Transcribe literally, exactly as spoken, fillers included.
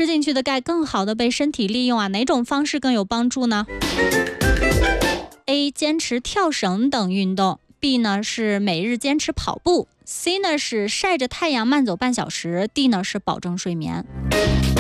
吃进去的钙更好的被身体利用啊？哪种方式更有帮助呢？ A. 坚持跳绳等运动， B 呢是每日坚持跑步， C 呢是晒着太阳慢走半小时， D 呢是保证睡眠。